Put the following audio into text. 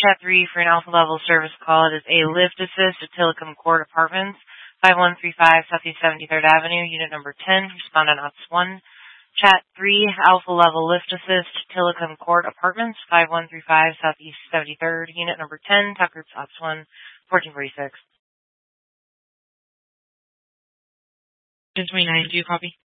Chat 3 for an alpha level service call. It is a lift assist at Tillicum Court Apartments, 5135 Southeast 73rd Avenue, unit number 10. Respondent Ops 1. Chat 3, alpha level lift assist, Tillicum Court Apartments, 5135 Southeast 73rd, unit number 10. Talk groups Ops 1, 1446. 1029, do you copy?